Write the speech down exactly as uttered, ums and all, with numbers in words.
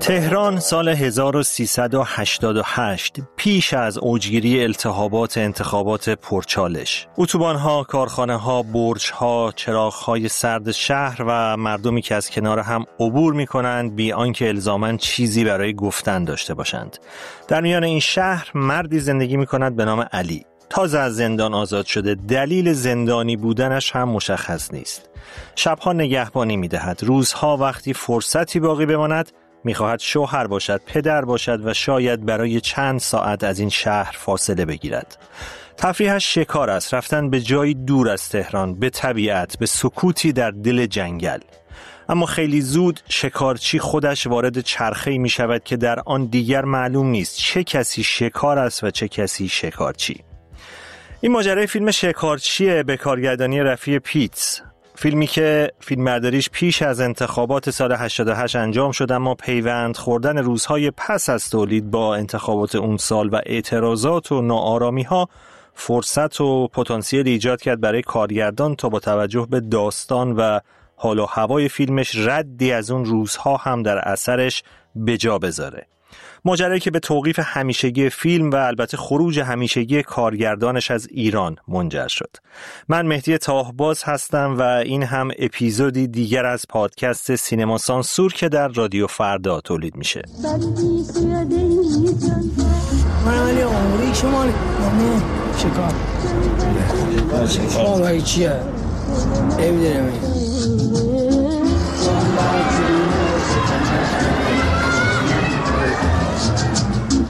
تهران سال هزار و سیصد و هشتاد و هشت پیش از اوجگیری التهابات انتخابات پرچالش، اتوبان‌ها، کارخانه‌ها، برج‌ها، چراغ‌های سرد شهر و مردمی که از کنار هم عبور می‌کنند بی آنکه الزاماً چیزی برای گفتن داشته باشند. در میان این شهر مردی زندگی می‌کند به نام علی. تازه از زندان آزاد شده، دلیل زندانی بودنش هم مشخص نیست. شب‌ها نگهبانی می‌دهد، روزها وقتی فرصتی باقی بماند می‌خواهد شوهر باشد، پدر باشد و شاید برای چند ساعت از این شهر فاصله بگیرد. تفریحش شکار است، رفتن به جایی دور از تهران، به طبیعت، به سکوتی در دل جنگل. اما خیلی زود شکارچی خودش وارد چرخه‌ای می‌شود که در آن دیگر معلوم نیست چه کسی شکار است و چه کسی شکارچی. این ماجرای فیلم شکارچیه به کارگردانی رفیع پیتز، فیلمی که فیلمبرداریش پیش از انتخابات سال هشتاد و هشت انجام شد، اما پیوند خوردن روزهای پس از تولید با انتخابات اون سال و اعتراضات و ناآرامی‌ها فرصت و پتانسیل ایجاد کرد برای کارگردان تا با توجه به داستان و حال و هوای فیلمش ردی از اون روزها هم در اثرش به جا بذاره. ماجرایی که به توقیف همیشگی فیلم و البته خروج همیشگی کارگردانش از ایران منجر شد. من مهدی طاهباز هستم و این هم اپیزودی دیگر از پادکست سینما سانسور که در رادیو فردا تولید میشه. من ولی عمری شما نامه شکار شکار ولی چیه؟ نمیدونم